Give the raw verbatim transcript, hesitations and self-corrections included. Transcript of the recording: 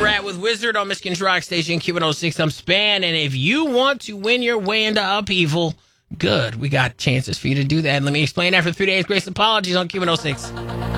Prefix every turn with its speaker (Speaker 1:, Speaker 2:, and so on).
Speaker 1: Rat with Wizard on Michigan's Rock Station, Q one oh six. I'm Span, and if you want to win your way into upheaval, good. We got chances for you to do that. Let me explain after three days. Grace apologies on Q one oh six.